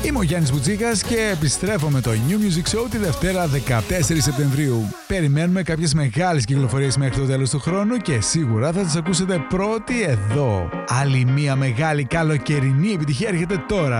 Είμαι ο Γιάννης Μπουτσίκας και επιστρέφω με το New Music Show τη Δευτέρα 14 Σεπτεμβρίου. Περιμένουμε κάποιες μεγάλες κυκλοφορίες μέχρι το τέλος του χρόνου και σίγουρα θα τις ακούσετε πρώτοι εδώ. Άλλη μια μεγάλη καλοκαιρινή επιτυχία έρχεται τώρα.